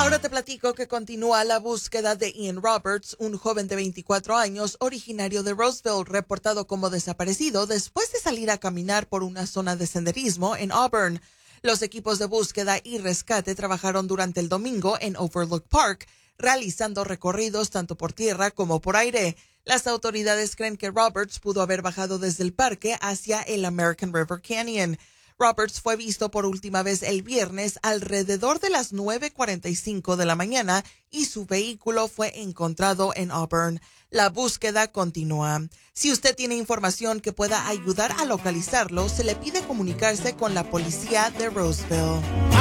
Ahora te platico que continúa la búsqueda de Ian Roberts, un joven de 24 años originario de Roseville, reportado como desaparecido después de salir a caminar por una zona de senderismo en Auburn. Los equipos de búsqueda y rescate trabajaron durante el domingo en Overlook Park, realizando recorridos tanto por tierra como por aire. Las autoridades creen que Roberts pudo haber bajado desde el parque hacia el American River Canyon. Roberts fue visto por última vez el viernes alrededor de las 9:45 de la mañana y su vehículo fue encontrado en Auburn. La búsqueda continúa. Si usted tiene información que pueda ayudar a localizarlo, se le pide comunicarse con la policía de Roseville.